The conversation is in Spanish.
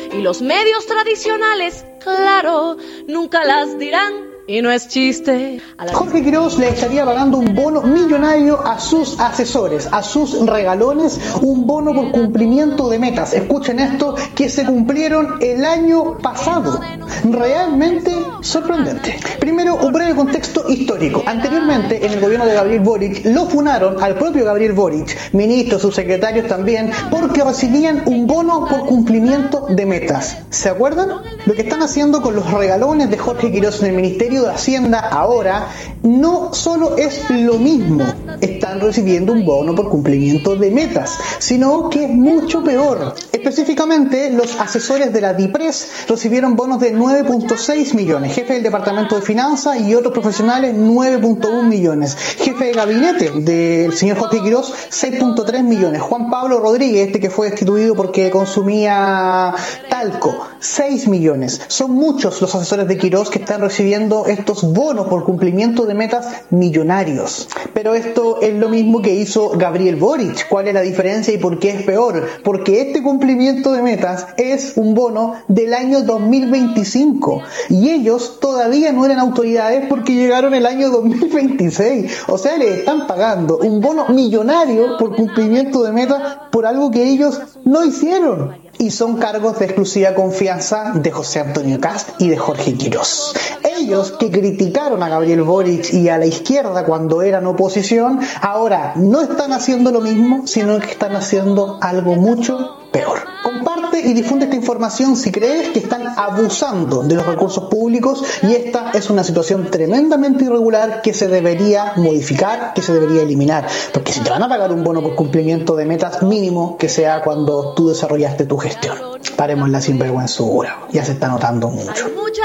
Y los medios tradicionales, claro, nunca las dirán. Y no es chiste. Jorge Quirós le estaría pagando un bono millonario a sus asesores, a sus regalones, un bono por cumplimiento de metas. Escuchen esto, que se cumplieron el año pasado. Realmente sorprendente. Primero, un breve contexto histórico. Anteriormente, en el gobierno de Gabriel Boric, lo funaron al propio Gabriel Boric, ministros, subsecretarios también, porque recibían un bono por cumplimiento de metas. ¿Se acuerdan? Lo que están haciendo con los regalones de Jorge Quirós en el Ministerio de Hacienda ahora no solo es lo mismo, están recibiendo un bono por cumplimiento de metas, sino que es mucho peor. Específicamente, los asesores de la DIPRES recibieron bonos de 9.6 millones, jefe del Departamento de Finanzas y otros profesionales 9.1 millones, jefe de gabinete del señor Jorge Quirós 6.3 millones, Juan Pablo Rodríguez, que fue destituido porque consumía talco, 6 millones. Son muchos los asesores de Quirós que están recibiendo estos bonos por cumplimiento de metas millonarios. Pero esto es lo mismo que hizo Gabriel Boric. ¿Cuál es la diferencia y por qué es peor? Porque este cumplimiento de metas es un bono del año 2025 y ellos todavía no eran autoridades porque llegaron el año 2026. O sea, le están pagando un bono millonario por cumplimiento de metas por algo que ellos no hicieron. Y son cargos de exclusiva confianza de José Antonio Kast y de Jorge Quirós. Ellos que criticaron a Gabriel Boric y a la izquierda cuando eran oposición, ahora no están haciendo lo mismo, sino que están haciendo algo mucho peor. Comparte y difunde esta información si crees que están abusando de los recursos públicos y esta es una situación tremendamente irregular que se debería modificar, que se debería eliminar. Porque si te van a pagar un bono por cumplimiento de metas, mínimo que sea cuando tú desarrollaste tu gestión. Paremos la sinvergüenzura, ya se está notando mucho.